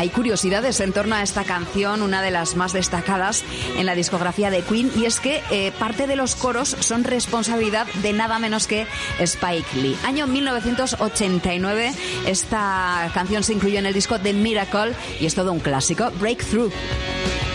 Hay curiosidades en torno a esta canción, una de las más destacadas en la discografía de Queen, y es que parte de los coros son responsabilidad de nada menos que Spike Lee. Año 1989, esta canción se incluyó en el disco The Miracle y es todo un clásico, Breakthrough.